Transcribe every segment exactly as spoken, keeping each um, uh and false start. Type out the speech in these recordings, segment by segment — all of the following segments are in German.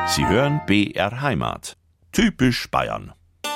Sie hören B R Heimat. Typisch Bayern.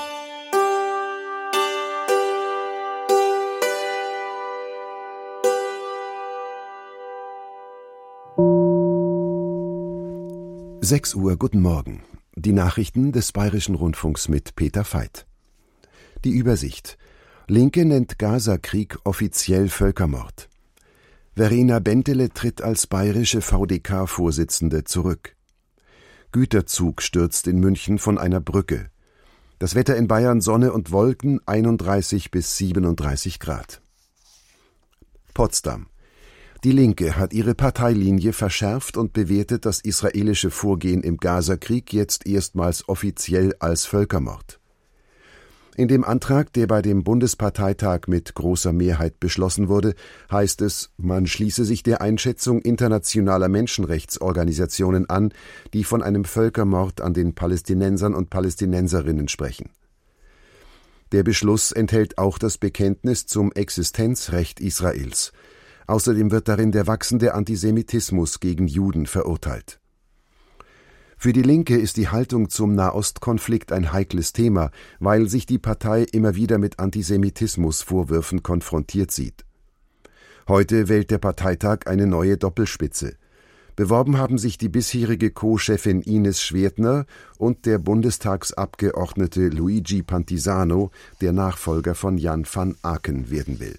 sechs Uhr, guten Morgen. Die Nachrichten des Bayerischen Rundfunks mit Peter Veit. Die Übersicht. Linke nennt Gaza-Krieg offiziell Völkermord. Verena Bentele tritt als bayerische V D K-Vorsitzende zurück. Güterzug stürzt in München von einer Brücke. Das Wetter in Bayern: Sonne und Wolken, einunddreißig bis siebenunddreißig Grad. Potsdam. Die Linke hat ihre Parteilinie verschärft und bewertet das israelische Vorgehen im Gaza-Krieg jetzt erstmals offiziell als Völkermord. In dem Antrag, der bei dem Bundesparteitag mit großer Mehrheit beschlossen wurde, heißt es, man schließe sich der Einschätzung internationaler Menschenrechtsorganisationen an, die von einem Völkermord an den Palästinensern und Palästinenserinnen sprechen. Der Beschluss enthält auch das Bekenntnis zum Existenzrecht Israels. Außerdem wird darin der wachsende Antisemitismus gegen Juden verurteilt. Für die Linke ist die Haltung zum Nahostkonflikt ein heikles Thema, weil sich die Partei immer wieder mit Antisemitismusvorwürfen konfrontiert sieht. Heute wählt der Parteitag eine neue Doppelspitze. Beworben haben sich die bisherige Co-Chefin Ines Schwertner und der Bundestagsabgeordnete Luigi Pantisano, der Nachfolger von Jan van Aken werden will.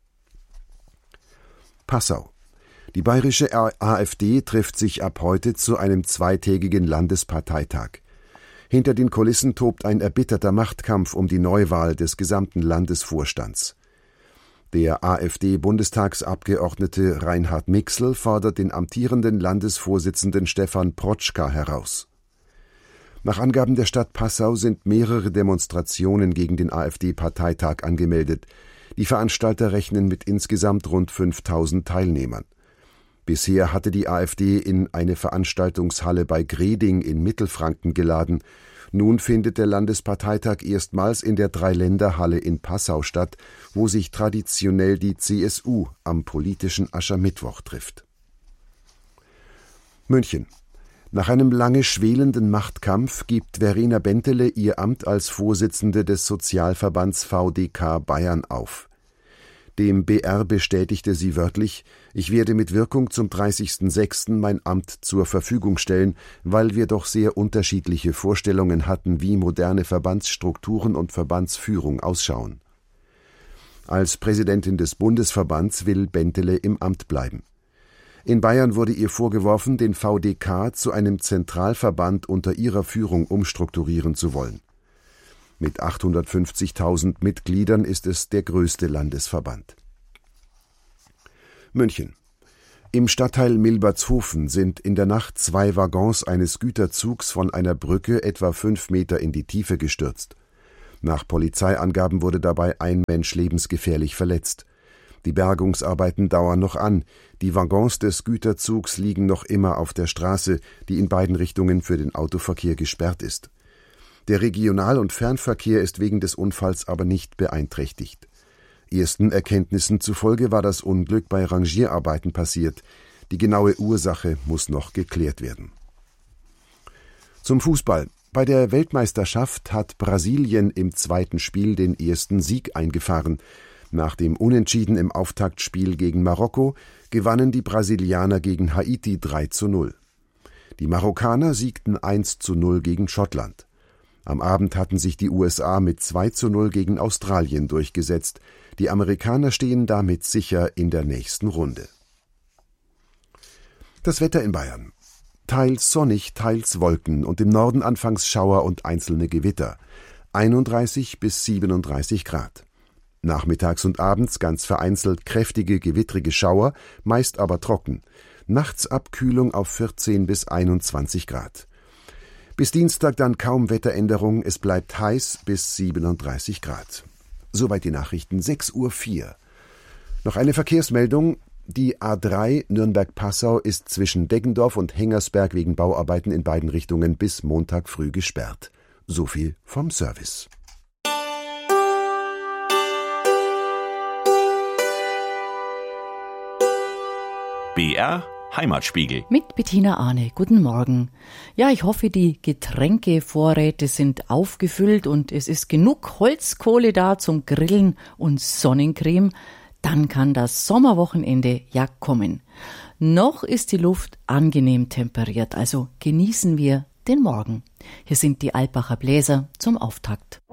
Passau. Die bayerische AfD trifft sich ab heute zu einem zweitägigen Landesparteitag. Hinter den Kulissen tobt ein erbitterter Machtkampf um die Neuwahl des gesamten Landesvorstands. Der AfD-Bundestagsabgeordnete Reinhard Mixel fordert den amtierenden Landesvorsitzenden Stefan Protschka heraus. Nach Angaben der Stadt Passau sind mehrere Demonstrationen gegen den AfD-Parteitag angemeldet. Die Veranstalter rechnen mit insgesamt rund fünftausend Teilnehmern. Bisher hatte die AfD in eine Veranstaltungshalle bei Greding in Mittelfranken geladen. Nun findet der Landesparteitag erstmals in der Dreiländerhalle in Passau statt, wo sich traditionell die C S U am politischen Aschermittwoch trifft. München. Nach einem lange schwelenden Machtkampf gibt Verena Bentele ihr Amt als Vorsitzende des Sozialverbands V D K Bayern auf. Dem B R bestätigte sie wörtlich: Ich werde mit Wirkung zum dreißigsten sechsten mein Amt zur Verfügung stellen, weil wir doch sehr unterschiedliche Vorstellungen hatten, wie moderne Verbandsstrukturen und Verbandsführung ausschauen. Als Präsidentin des Bundesverbands will Bentele im Amt bleiben. In Bayern wurde ihr vorgeworfen, den V D K zu einem Zentralverband unter ihrer Führung umstrukturieren zu wollen. Mit achthundertfünfzigtausend Mitgliedern ist es der größte Landesverband. München. Im Stadtteil Milbertshofen sind in der Nacht zwei Waggons eines Güterzugs von einer Brücke etwa fünf Meter in die Tiefe gestürzt. Nach Polizeiangaben wurde dabei ein Mensch lebensgefährlich verletzt. Die Bergungsarbeiten dauern noch an. Die Waggons des Güterzugs liegen noch immer auf der Straße, die in beiden Richtungen für den Autoverkehr gesperrt ist. Der Regional- und Fernverkehr ist wegen des Unfalls aber nicht beeinträchtigt. Ersten Erkenntnissen zufolge war das Unglück bei Rangierarbeiten passiert. Die genaue Ursache muss noch geklärt werden. Zum Fußball. Bei der Weltmeisterschaft hat Brasilien im zweiten Spiel den ersten Sieg eingefahren. Nach dem Unentschieden im Auftaktspiel gegen Marokko gewannen die Brasilianer gegen Haiti drei zu null. Die Marokkaner siegten eins zu null gegen Schottland. Am Abend hatten sich die U S A mit zwei zu null gegen Australien durchgesetzt. Die Amerikaner stehen damit sicher in der nächsten Runde. Das Wetter in Bayern. Teils sonnig, teils Wolken und im Norden anfangs Schauer und einzelne Gewitter. einunddreißig bis siebenunddreißig Grad. Nachmittags und abends ganz vereinzelt kräftige, gewittrige Schauer, meist aber trocken. Nachts Abkühlung auf vierzehn bis einundzwanzig Grad. Bis Dienstag dann kaum Wetteränderung, es bleibt heiß bis siebenunddreißig Grad. Soweit die Nachrichten, sechs Uhr vier. Noch eine Verkehrsmeldung. Die A drei Nürnberg-Passau ist zwischen Deggendorf und Hengersberg wegen Bauarbeiten in beiden Richtungen bis Montag früh gesperrt. So viel vom Service. B R Heimatspiegel. Mit Bettina Arne. Guten Morgen. Ja, ich hoffe, die Getränkevorräte sind aufgefüllt und es ist genug Holzkohle da zum Grillen und Sonnencreme. Dann kann das Sommerwochenende ja kommen. Noch ist die Luft angenehm temperiert, also genießen wir den Morgen. Hier sind die Alpacher Bläser zum Auftakt.